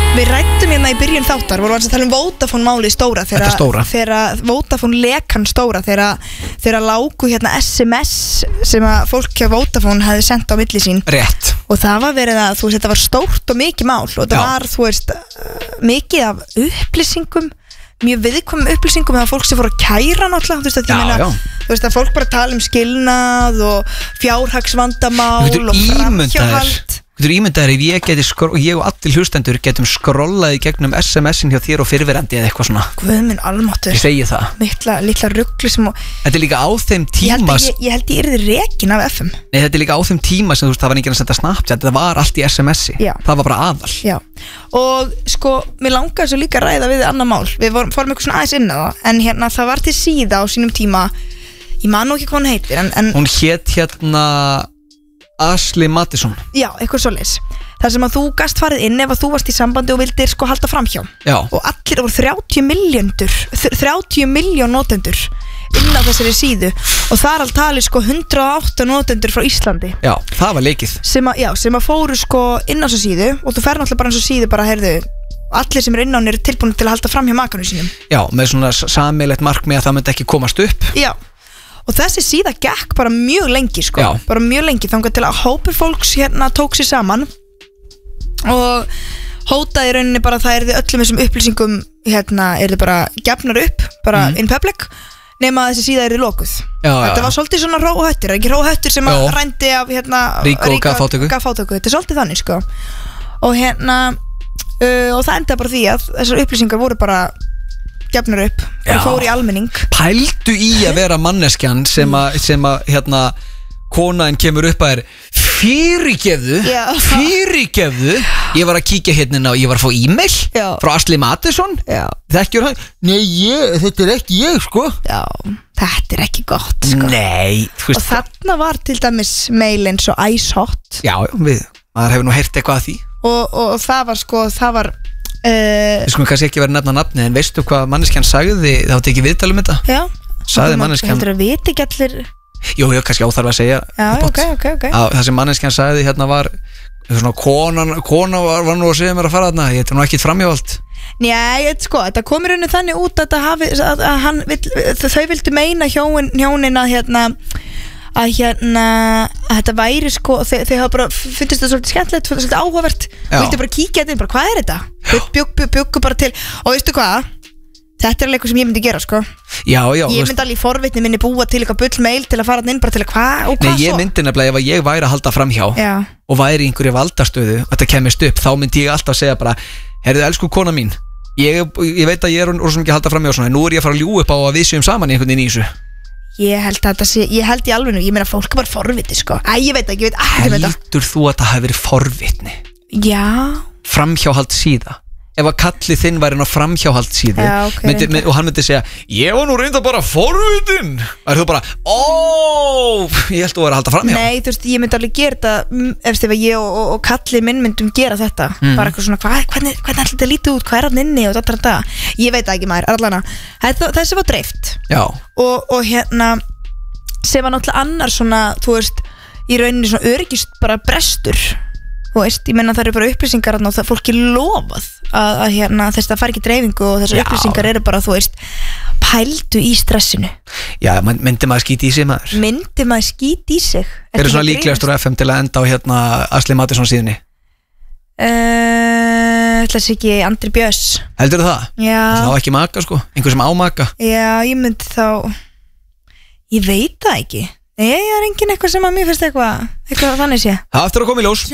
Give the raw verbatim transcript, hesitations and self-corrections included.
Við rættum hérna í byrjun þáttar, vorum að tala um Vodafone málið stóra þegar, stóra. þegar Vodafone lekan stóra þegar, þegar lágu hérna S M S sem að fólk hjá Vodafone hefði sendt á milli sín. Rétt. Og það var verið að, þú veist, þetta var stórt og mikið mál og þetta Já. var, þú veist, mikið af upplýsingum, mjög viðkomum upplýsingum þegar fólk sem fór að kæra náttúrulega, þú veist, að Já, ég meina, já. þú veist, að fólk bara tala um skilnað og fjárhagsvandamál Þú getur og ímyndaðir framhjáhald. Þú getur ímyndaðir ef ég geti skro- ég og allir hlustendur getum skrollað í gegnum S M S-in hjá þér og fyrirverandi eða eitthvað svona. Guð minn almáttur. Ég segi það. Mikla, litla ruggli sem og Þetta er líka á þeim ég held tíma að ég, ég held ég yrði rekin af F M. Nei, þetta er líka á þeim tíma sem þú veist, það var enginn að senda Snapchat, þetta var allt í S M S-i. Já. Það var bara aðal. Já. Og sko, mér langaði svo líka að ræða við annað mál. Við vorum, fórum eitthvað svona aðeins inn á það, en hérna það var til síða á sínum tíma, ég man nú ekki hvað hún heitir, en, en Hún hét hérna Ashley Madison. já, eitthvað svoleiðis. þar sem að þú gast farið inn ef að þú varst í sambandi og vildir sko halda framhjá. Já. Og allir, það voru þrjátíu milljóndur þrjátíu milljón notendur inn á þessari síðu og þar allt tali sko hundrað og átta notendur frá Íslandi. Já, það var leikið. Sem að, já, sem að fóru sko inn á þessu síðu og þú fer náttúrulega bara eins og síðu bara, heyrðu, allir sem er inn á henni eru tilbúin til að halda fram hjá makanum sínum. Já, með svona sameiginlegt markmið að það myndi ekki komast upp. Já. Og þessi síða gekk bara mjög lengi sko. Já. Bara mjög lengi þangað til að hópur fólks hérna tók sér saman og hótaði í rauninni bara að það erði öllum þessum upplýsingum hérna erði bara gefnar upp bara Mm. in public nema að þessi síða erði lokuð. Já, Þetta já. var svolítið svona róhöttur, ekki róhöttur sem að Jó. rændi af hérna Ríku og gaffáttöku. gaffáttöku. Þetta er svolítið þannig sko. Og hérna uh, og það endaði bara því að þessar upplýsingar voru bara gefnar upp Já. og fóru í almenning. Pældu í að vera manneskjan sem að, sem að hérna, konaðin kemur upp að er fyrirgefðu, Já. fyrirgefðu. Ég var að kíkja hérna og ég var að fá e-mail Já. frá Ashley Madison. Já. Þekkjur hann? Nei, ég, þetta er ekki ég, sko. Já, þetta er ekki gott sko. Nei, þú Og veist. þarna var til dæmis mail eins og Ice Hot Já, já, við, maður hefur nú heyrt eitthvað að því. og, og, og það var sko, það var uh, Við skulum kannski ekki vera að nefna nafni, en veistu hvað manneskjan sagði, þá átti ekki viðtal um þetta? Já. Sagði manneskjan- Heldur að viti ekki allir. Jú, jú, kannski óþarf að segja. Já, upphátt. ok, ok, ok Að það sem manneskjan sagði hérna var svona konan, kona var, var nú að segja mér að fara þarna, ég þetta nú ekkit framhjáhald. Nei, þetta sko, þetta komur henni þannig út að, hafi, að, að hann vill, þau vildu meina hjónin, hjónin að hérna að hérna að þetta væri sko, þau, þau hafa bara fundist þetta svolítið skemmtilegt, svolítið áhugavert Já. og vildu bara kíkja þetta inn, bara hvað er þetta? Bjuggu bjugg, bjugg, bjugg bara til og veistu hvað? Þetta er alveg eitthvað sem ég myndi gera sko. Já, já, þú Ég veist- myndi alveg í forvitni minni búa til eitthvað bull mail til að fara þarna inn bara til að hvað og Nei, hvað ég svo? myndi nefnilega ef að ég væri að halda framhjá Já, og væri í einhverju valdastöðu og þetta kemist upp, þá myndi ég alltaf segja bara, herðu, elsku kona mín, ég, ég veit að ég er orðsum ekki að halda framhjá svona, en nú er ég að fara að ljú upp á að við séum saman í einhvern veginn í þessu. ég held að þetta sé, ég held í alveg ég meina fólk er bara forviti sko. Æ, ég veit ekki, ég veit ekki með þetta. Heldur þú að það hafi verið forvitni? Já, Framhjáhald síða? Ef að kallið þinn væri ná framhjáhald síðu Já, ok, myndi, reyndar. mynd, og hann myndi segja, ég var nú reynda bara forvitin, og er þú bara, ó, ég held þú væri að halda framhjá. nei, þú veist, ég myndi alveg gera þetta mm, ef ef ég og, og, og kallið minn myndum gera þetta Mm. bara eitthvað svona, hva, hvernig, hvernig ætla þetta að líta út hvað er hann inni og þetta, þetta, ég veit það ekki maður allana, þetta, þessi var dreift Já, og, og hérna sem var náttúrulega annar svona þú veist, í rauninni svona öryggist bara brestur, þú veist, ég menna það eru bara upplýsingar þarna og það fólki lofað að, að hérna þess að það fari ekki dreifingu og þessar Já. upplýsingar eru bara, þú veist, pældu í stressinu, já, man- myndi maður skýti í sig maður. myndi maður skít í sig. Hver er svona líklegastur á F M til að enda á hérna Ashley Madison síðunni? Uh, ætla þessi ekki Andri Björns. Heldur það? Já, Það á ekki maka sko, einhver sem á maka. já, ég myndi þá ég veit það ekki. Nei, það er engin eitthvað sem að mér finnst eitthvað eitthvað þannig sé. Það aftur að koma í ljós.